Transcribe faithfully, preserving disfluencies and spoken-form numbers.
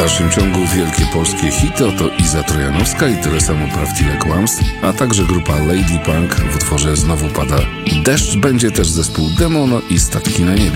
dalszym ciągu wielkie polskie hity, oto Iza Trojanowska i tyle samo prawdziwych kłamstw, a także grupa Lady Punk w utworze Znowu pada deszcz. Będzie też zespół Demono i Statki na niebie.